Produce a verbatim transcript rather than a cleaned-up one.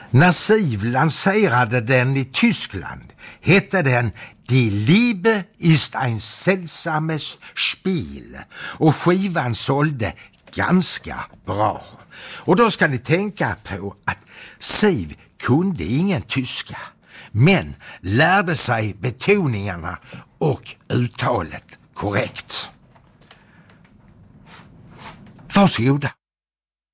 När Siv lanserade den i Tyskland hette den Die Liebe ist ein seltsames Spiel och skivan sålde ganska bra. Och då ska ni tänka på att Siv kunde ingen tyska, men lärde sig betoningarna och uttalet korrekt. Varsågoda.